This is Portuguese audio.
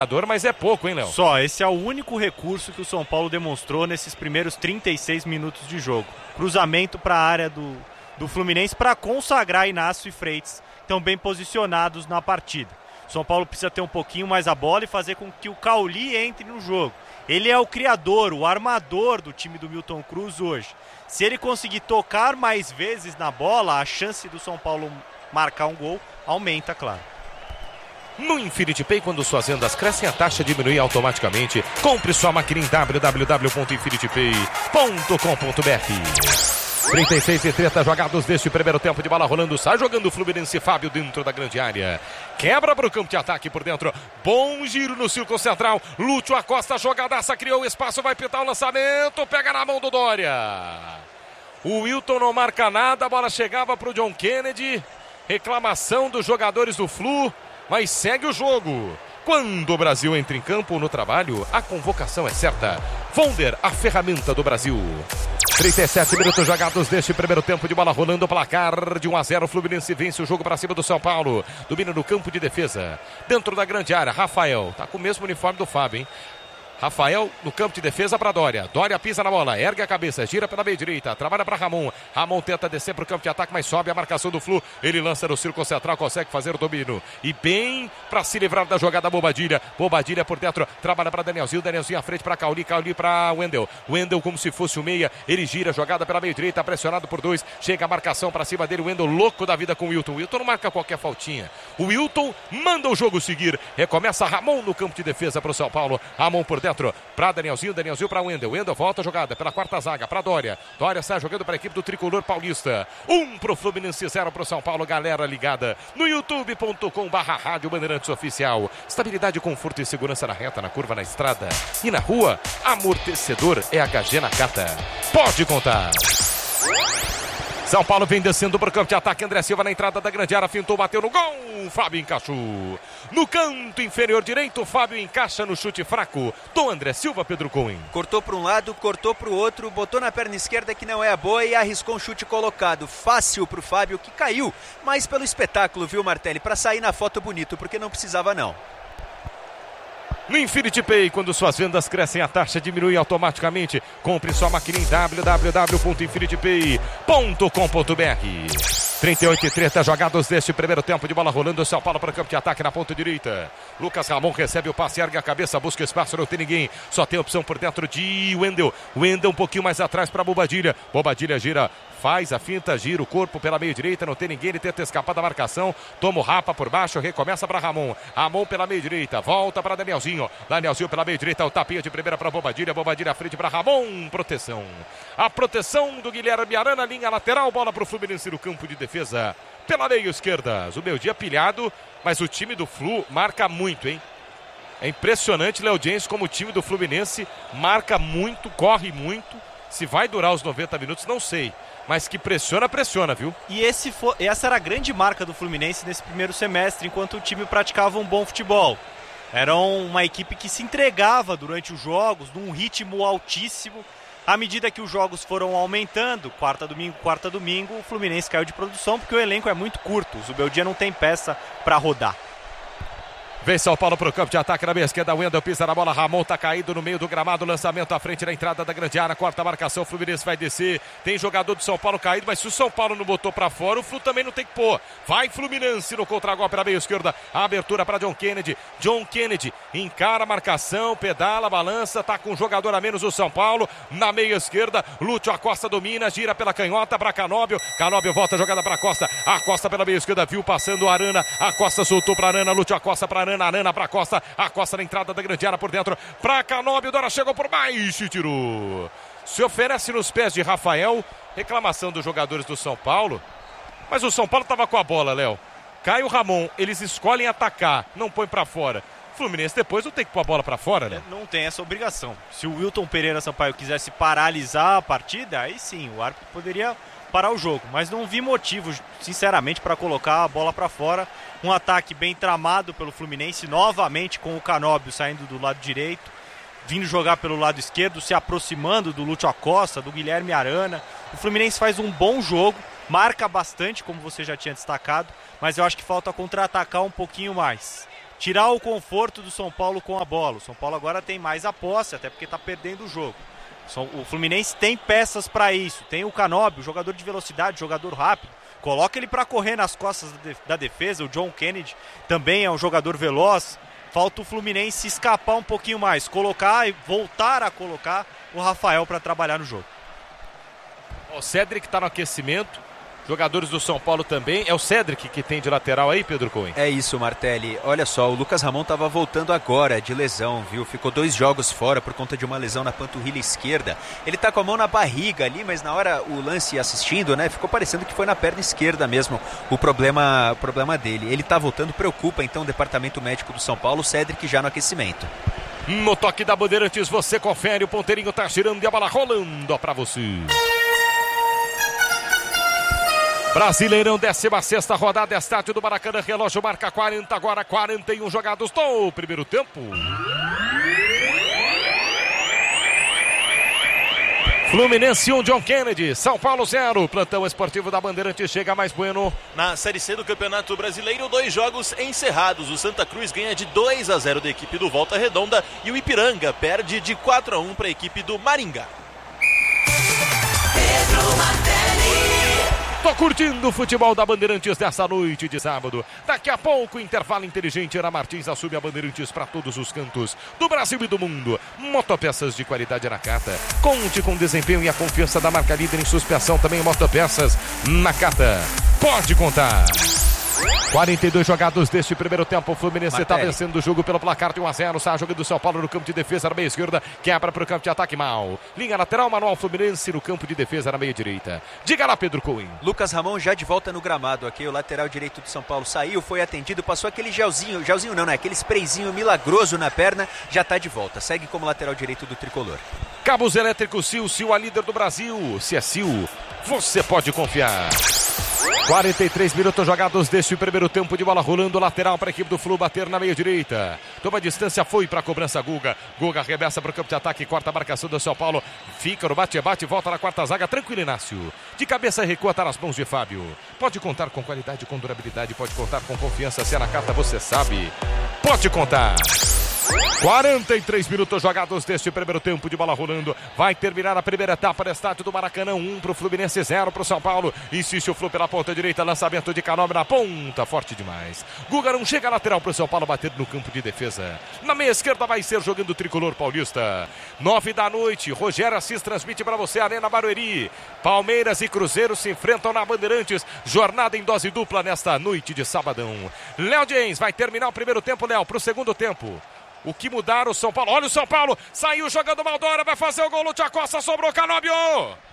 Mas é pouco, hein, Léo? Só, esse é o único recurso que o São Paulo demonstrou nesses primeiros 36 minutos de jogo. Cruzamento para a área do Fluminense para consagrar Inácio e Freitas, que estão bem posicionados na partida. O São Paulo precisa ter um pouquinho mais a bola e fazer com que o Cauli entre no jogo. Ele é o criador, o armador do time do Milton Cruz hoje. Se ele conseguir tocar mais vezes na bola, a chance do São Paulo marcar um gol aumenta, claro. No Infinity Pay, quando suas vendas crescem, a taxa diminui automaticamente. Compre sua máquina em www.infinitypay.com.br. 36:30 jogados deste primeiro tempo de bola rolando. Sai jogando o Fluminense. Fábio dentro da grande área. Quebra para o campo de ataque por dentro. Bom giro no círculo central. Lúcio Acosta, jogadaça, criou espaço, vai pintar o lançamento. Pega na mão do Dória. O Wilton não marca nada. A bola chegava para o John Kennedy. Reclamação dos jogadores do Flu. Mas segue o jogo. Quando o Brasil entra em campo no trabalho, a convocação é certa. Vonder, a ferramenta do Brasil. 37 minutos jogados deste primeiro tempo de bola rolando. Placar de 1-0. Fluminense vence o jogo para cima do São Paulo. Domina no campo de defesa. Dentro da grande área, Rafael. Tá com o mesmo uniforme do Fábio, hein? Rafael no campo de defesa para Dória. Dória pisa na bola, ergue a cabeça, gira pela meia direita, trabalha para Ramon. Ramon tenta descer para o campo de ataque, mas sobe a marcação do Flu. Ele lança no círculo central, consegue fazer o domínio. E bem para se livrar da jogada Bobadilha. Bobadilha por dentro, trabalha para Danielzinho. Danielzinho à frente para Cauli, Cauli para Wendel. Wendel como se fosse o meia. Ele gira, jogada pela meia direita, pressionado por dois. Chega a marcação para cima dele. Wendel louco da vida com o Wilton. O Wilton não marca qualquer faltinha. O Wilton manda o jogo seguir. Recomeça Ramon no campo de defesa para o São Paulo. Ramon por dentro para Danielzinho, Danielzinho para Wendel. Wendel volta a jogada pela quarta zaga para Dória. Dória sai jogando para a equipe do Tricolor Paulista. 1 pro Fluminense, 0 pro São Paulo. Galera ligada no youtube.com/Rádio Bandeirantes Oficial. Estabilidade, conforto e segurança na reta, na curva, na estrada e na rua. Amortecedor é HG Nakata. Pode contar. São Paulo vem descendo para o campo de ataque. André Silva na entrada da grande área. Fintou, bateu no gol. Fábio encaixou. No canto inferior direito, Fábio encaixa no chute fraco do André Silva, Pedro Cohen. Cortou para um lado, cortou para o outro, botou na perna esquerda que não é a boa e arriscou um chute colocado. Fácil para o Fábio, que caiu, mas pelo espetáculo, viu, Martelli? Para sair na foto bonito, porque não precisava não. No Infinity Pay, quando suas vendas crescem, a taxa diminui automaticamente. Compre sua máquina em www.infinitypay.com.br. 38:30 jogados deste primeiro tempo de bola rolando. São Paulo para o campo de ataque na ponta direita. Lucas Ramon recebe o passe, ergue a cabeça, busca espaço, não tem ninguém. Só tem opção por dentro de Wendel. Wendel um pouquinho mais atrás para Bobadilha. Bobadilha gira, faz a finta, gira o corpo pela meia direita, não tem ninguém, ele tenta escapar da marcação. Toma o rapa por baixo, recomeça para Ramon. Ramon pela meia direita, volta para Danielzinho. Danielzinho pela meia direita, o tapinha de primeira para Bobadilha. Bobadilha à frente para Ramon. Proteção. A proteção do Guilherme Arana, linha lateral, bola para o Fluminense no campo de defesa. Pela meia esquerda, o meu dia pilhado, mas o time do Flu marca muito, hein? É impressionante, Léo James, como o time do Fluminense marca muito, corre muito. Se vai durar os 90 minutos, não sei. Mas que pressiona, pressiona, viu? E essa era a grande marca do Fluminense nesse primeiro semestre, enquanto o time praticava um bom futebol. Era uma equipe que se entregava durante os jogos, num ritmo altíssimo. À medida que os jogos foram aumentando, quarta, domingo, o Fluminense caiu de produção porque o elenco é muito curto. O Zubeldia não tem peça para rodar. Vem São Paulo para o campo de ataque na meia esquerda. Wendel pisa na bola. Ramon tá caído no meio do gramado. Lançamento à frente na entrada da grande área. Quarta marcação. O Fluminense vai descer. Tem jogador do São Paulo caído, mas se o São Paulo não botou para fora, o Flu também não tem que pôr. Vai Fluminense no contragolpe na meia esquerda. A abertura para John Kennedy. John Kennedy encara a marcação, pedala, balança. Tá com um jogador a menos o São Paulo. Na meia esquerda, Lúcio Acosta domina, gira pela canhota para Canóbio. Canóbio volta a jogada para Costa. A Costa pela meia esquerda, viu passando a Arana. A Costa soltou para Arana. Lúcio Acosta para Arana. Arana para Costa, a Costa na entrada da grande área por dentro, para Canóbio, Dora chegou por baixo e tirou. Se oferece nos pés de Rafael, reclamação dos jogadores do São Paulo, mas o São Paulo estava com a bola, Léo. Cai o Ramon, eles escolhem atacar, não põe para fora. Fluminense depois não tem que pôr a bola para fora, né? Não tem essa obrigação. Se o Wilton Pereira Sampaio quisesse paralisar a partida, aí sim, o árbitro poderia parar o jogo, mas não vi motivo, sinceramente, para colocar a bola para fora. Um ataque bem tramado pelo Fluminense, novamente com o Canóbio saindo do lado direito, vindo jogar pelo lado esquerdo, se aproximando do Lúcio Acosta, do Guilherme Arana. O Fluminense faz um bom jogo, marca bastante, como você já tinha destacado, mas eu acho que falta contra-atacar um pouquinho mais. tirar o conforto do São Paulo com a bola. O São Paulo agora tem mais a posse, até porque está perdendo o jogo. O Fluminense tem peças para isso. Tem o Canóbio, jogador de velocidade, jogador rápido. Coloca ele para correr nas costas da defesa. O John Kennedy também é um jogador veloz. Falta o Fluminense escapar um pouquinho mais, colocar e voltar a colocar o Rafael para trabalhar no jogo. O Cédric está no aquecimento. Jogadores do São Paulo também. É o Cédric que tem de lateral aí, Pedro Cohen? É isso, Martelli. Olha só, o Lucas Ramon estava voltando agora de lesão, viu? Ficou 2 jogos fora por conta de uma lesão na panturrilha esquerda. Ele tá com a mão na barriga ali, mas na hora o lance assistindo, né? Ficou parecendo que foi na perna esquerda mesmo o problema dele. Ele tá voltando, preocupa então o departamento médico do São Paulo, o Cédric já no aquecimento. No toque da Bandeirantes, você confere, o ponteirinho tá girando e a bola rolando pra você. Brasileirão, 16ª rodada, estádio do Maracanã, relógio marca 40, agora 41 jogados do primeiro tempo. Fluminense 1, John Kennedy, São Paulo 0, plantão esportivo da Bandeirantes, chega mais bueno. Na Série C do Campeonato Brasileiro, 2 jogos encerrados. O Santa Cruz ganha de 2-0 da equipe do Volta Redonda e o Ipiranga perde de 4-1 para a equipe do Maringá. Tô curtindo o futebol da Bandeirantes dessa noite de sábado. Daqui a pouco, intervalo inteligente. Ana Martins assume a Bandeirantes para todos os cantos do Brasil e do mundo. Motopeças de qualidade Nakata. Conte com o desempenho e a confiança da marca líder em suspensão. Também motopeças Nakata. Pode contar. 42 jogados deste primeiro tempo. O Fluminense está vencendo o jogo pelo placar de 1-0. Sai jogando do São Paulo no campo de defesa na meia esquerda. Quebra para o campo de ataque mal. Linha lateral, Manuel Fluminense no campo de defesa na meia direita. Diga lá, Pedro Cohen. Lucas Ramon já de volta no gramado aqui. O lateral direito do São Paulo saiu, foi atendido, passou aquele gelzinho não, né? Aquele sprayzinho milagroso na perna. Já está de volta. Segue como lateral direito do tricolor. Cabos elétricos Sil, a líder do Brasil. Se é Sil, você pode confiar. 43 minutos jogados deste primeiro tempo, de bola rolando, lateral para a equipe do Flu bater na meia direita. Toma a distância, foi para a cobrança Guga. Guga arremessa para o campo de ataque, corta a marcação do São Paulo. Fica no bate-bate, volta na quarta zaga, tranquilo Inácio. De cabeça recua, tá nas mãos de Fábio. Pode contar com qualidade, com durabilidade, pode contar com confiança. Se é na carta, você sabe. Pode contar. 43 minutos jogados deste primeiro tempo, de bola rolando. Vai terminar a primeira etapa do estádio do Maracanã. 1 para o Fluminense, 0 para o São Paulo. Insiste o Flu pela ponta direita. Lançamento de Canóbio na ponta. Forte demais. Guga não chega, lateral para o São Paulo bater no campo de defesa. Na meia esquerda vai ser jogando o tricolor paulista. 9 da noite. Rogério Assis transmite para você, Arena Barueri. Palmeiras e Cruzeiro se enfrentam na Bandeirantes. Jornada em dose dupla nesta noite de sabadão. Léo James vai terminar o primeiro tempo, Léo, para o segundo tempo. O que mudaram o São Paulo? Olha o São Paulo, saiu jogando Maldora, vai fazer o gol, Lúcio Acosta, sobrou Canóbio.